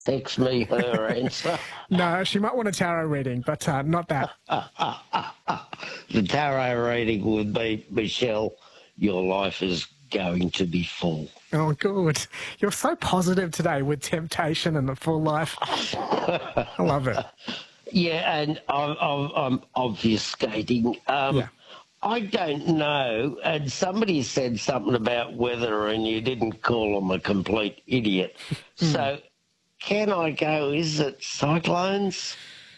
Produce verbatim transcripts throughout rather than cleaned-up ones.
text me her answer. No, she might want a tarot reading, but uh, not that. The tarot reading would be, Michelle, your life is going to be full. Oh, good. You're so positive today with temptation and the full life. I love it. Yeah, and I'm, I'm, I'm obfuscating. Um, Yeah. I don't know, and somebody said something about weather and you didn't call them a complete idiot. So can I go, is it cyclones?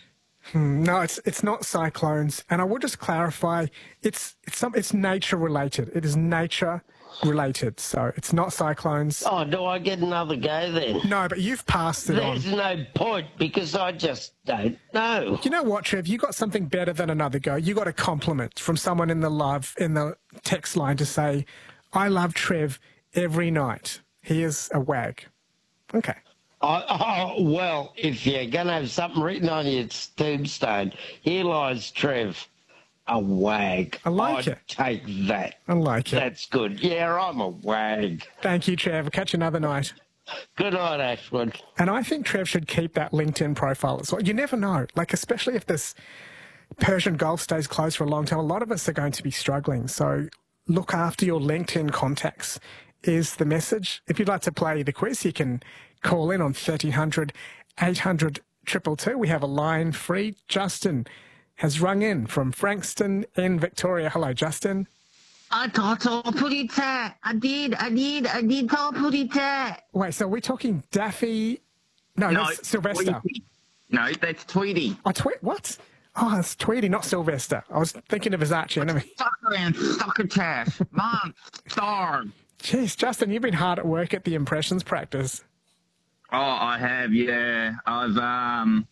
No, it's it's not cyclones, and I will just clarify. It's it's some it's nature related. It is nature related, so it's not cyclones. Oh, do I get another go then? No, but you've passed it on. There's no point because I just don't know. You know what, Trev? You got something better than another go. You got a compliment from someone in the love in the text line to say, "I love Trev every night. He is a wag." Okay. Oh, oh, well, if you're going to have something written on your tombstone, here lies Trev, a wag. I like I'd it. take that. I like it. That's good. Yeah, I'm a wag. Thank you, Trev. Catch you another night. Good night, Ashwood. And I think Trev should keep that LinkedIn profile as well. You never know. Like, especially if this Persian Gulf stays closed for a long time, a lot of us are going to be struggling. So look after your LinkedIn contacts is the message. If you'd like to play the quiz, you can call in on thirteen hundred, eight hundred, two two two. We have a line free. Justin has rung in from Frankston in Victoria. Hello, Justin. I thought I'll put it there. I did, I did, I did I'll put it there. Wait, so are we talking Daffy? No, No, that's Sylvester. Tweety. No, that's Tweety. Oh, Twe- what? Oh, it's Tweety, not Sylvester. I was thinking of his arch enemy. Sucker and succotash. Mom, starve. Jeez, Justin, you've been hard at work at the impressions practice. Oh, I have, yeah. I've, um,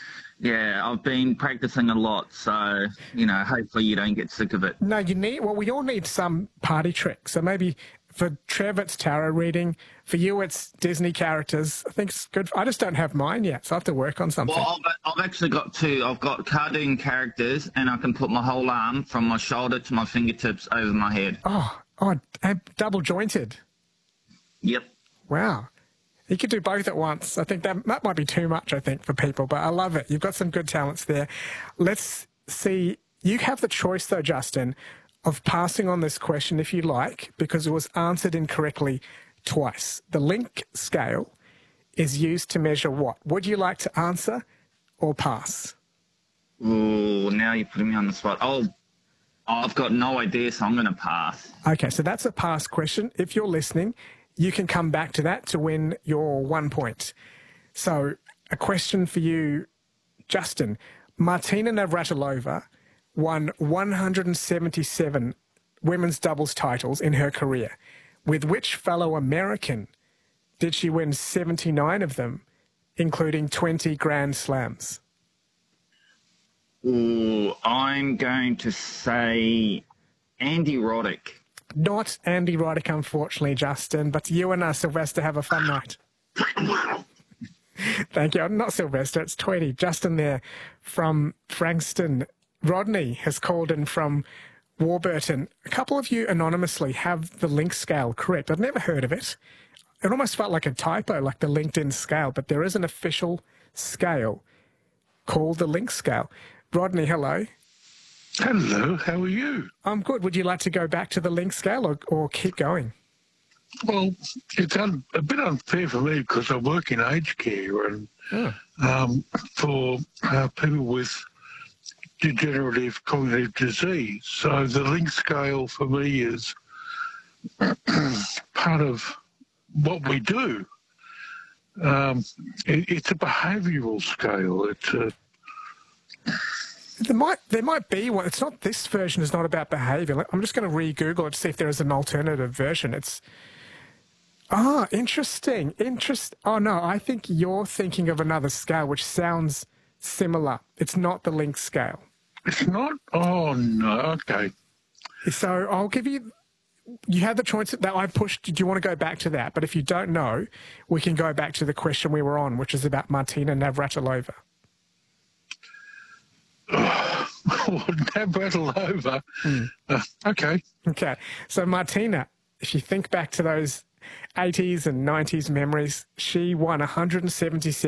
yeah, I've been practicing a lot, so, you know, hopefully you don't get sick of it. No, you need, well, we all need some party tricks. So maybe for Trev, it's tarot reading. For you, it's Disney characters. I think it's good. I just don't have mine yet, so I have to work on something. Well, I've, I've actually got two. I've got cartoon characters, and I can put my whole arm from my shoulder to my fingertips over my head. Oh, oh, and double jointed. Yep. Wow. You could do both at once. I think that, that might be too much, I think, for people, but I love it. You've got some good talents there. Let's see. You have the choice, though, Justin, of passing on this question if you like, because it was answered incorrectly twice. The link scale is used to measure what? Would you like to answer or pass? Ooh, now you're putting me on the spot. Oh, I've got no idea, so I'm going to pass. Okay, so that's a pass question. If you're listening, you can come back to that to win your one point. So a question for you, Justin. Martina Navratilova won one hundred seventy-seven women's doubles titles in her career. With which fellow American did she win seventy-nine of them, including twenty Grand Slams? Ooh, I'm going to say Andy Roddick. Not Andy Roddick, unfortunately, Justin, but you and uh, Sylvester have a fun night. Thank you. Not Sylvester, it's Tweety. Justin there from Frankston. Rodney has called in from Warburton. A couple of you anonymously have the link scale correct. I've never heard of it. It almost felt like a typo, like the LinkedIn scale, but there is an official scale called the link scale. Rodney, hello. Hello, how are you? I'm good. Would you like to go back to the link scale or, or keep going? Well, it's un- a bit unfair for me because I work in aged care and Oh. um, for uh, people with degenerative cognitive disease. So the link scale for me is part of what we do. Um, it, it's a behavioural scale. It's a There might there might be one. It's not, this version is not about behaviour. I'm just going to re-Google it to see if there is an alternative version. It's ah interesting. Interest. Oh no, I think you're thinking of another scale which sounds similar. It's not the link scale. It's not. Oh no. Okay. So I'll give you. You have the choice that I pushed. Do you want to go back to that? But if you don't know, we can go back to the question we were on, which is about Martina Navratilova. Navratilova. Mm. Uh, okay. Okay. So Martina, if you think back to those eighties and nineties memories, she won one hundred seventy-seven